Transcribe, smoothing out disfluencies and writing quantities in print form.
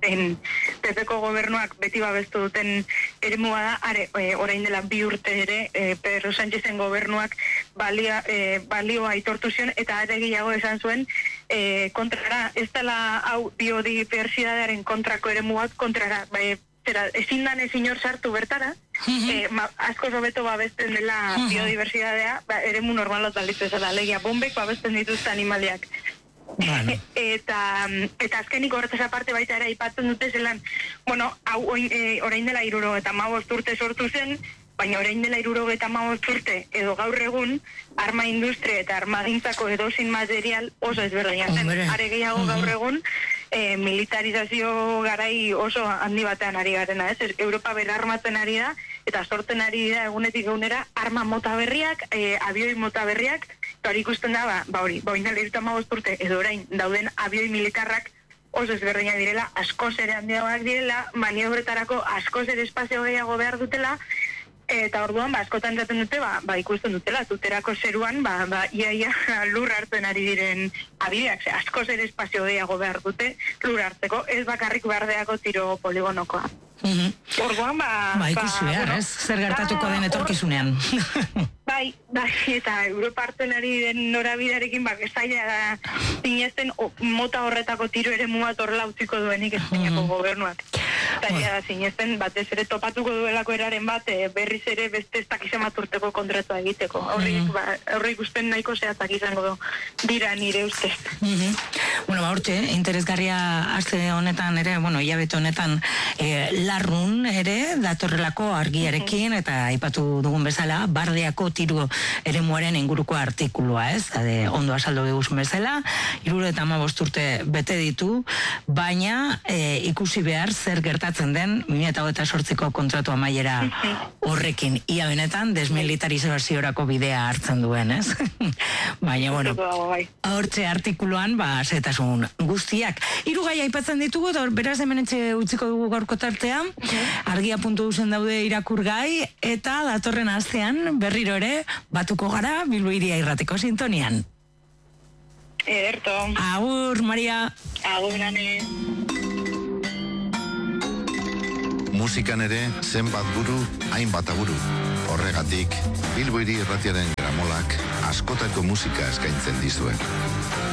PPko gobernuak beti babestu duten eremua da, orain dela 2 urte ere, Pedro Sánchezen gobernuak balioa aitortu zion, eta are gehiago esan zuen, kontrara, ez dela hau biodiversitatearen kontrako eremuak, kontrara, ezin danez inor sartu bertara, asko hobeto babesten dela biodiversitatea, eremu normalot balitzu ezala, legia bombek babesten dituzte animaliak. Bueno. Eta azkenik horretaz aparte baita ere aipatzen dute zelan, bueno, hau orain dela 75 urte sortu zen, baina orain dela 75 urte edo gaur egun arma industria eta armagintzako edozein material oso ezberdina zen. Are gehiago gaur egun militarizazio garai oso handi batean ari garena, ez? Europa berarmatzen ari da eta sortzen ari da egunetik egunera arma mota berriak, abioi mota berriak, eta hori ikusten da, hori, orain dela 75 urte edo orain dauden abioi militarrak oso ezberdinak direla, askoz ere handiagoak direla, maniobretarako askoz ere espazio gehiago behar dutela, eta orduan, askotan jaten dute, ikusten dutela, tuterako zeruan, iaia lur hartzen ari diren abideak, askoz ere espazio gehiago behar dute lur hartzeko, ez bakarrik behardeako tiro poligonokoa. Orduan, ikusi behar, ez? Zer gertatuko den etorkizunean. Bai, eta Europa hartzen ari den norabidearekin, zaila da zinezten mota horretako tiro ere mugat horrela utziko duenik Espainiako gobernuak. Zaila da zinezten, batez ere topatuko duelako eraren bat, berriz ere beste ez dakizemat urteko kontratua egiteko. Horre ikusten nahiko zehatzak izango dira nire ustez. Bueno, hortxe, interesgarria aste honetan ere, hilabete honetan, larrun ere, datorrelako argiarekin, eta aipatu dugun bezala, bardeako tiro eremuaren inguruko artikulua, ez? Ondo azaldu duguzun bezala, 75 urte bete ditu, baina ikusi behar zer gertatzen den 2028ko kontratu amaiera horrekin. Ia benetan, desmilitarizaziorako bidea hartzen duen, ez? Baina, hortxe artikuluan, zetasun guztiak. 3 gai aipatzen ditugu, eta beraz hemenetxe utziko dugu gaurko tartea, argia.usen daude irakurgai, eta datorren astean berriro ere batuko gara Bilbo Hiria Irratiko sintonian. Ederto. Agur, Maria. Agur, Ane. Musikan ere zenbat buru, hainbat aburu. Horregatik, Bilbo Hiri Irratiaren gramolak askotako musika eskaintzen dizue.